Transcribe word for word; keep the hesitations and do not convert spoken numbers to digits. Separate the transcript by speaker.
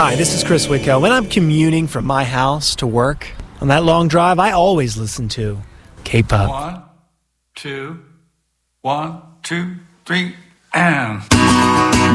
Speaker 1: Hi, this is Chris Wicko. When I'm commuting from my house to work, on that long drive, I always listen to K-pop.
Speaker 2: One, two, one, two, three, and...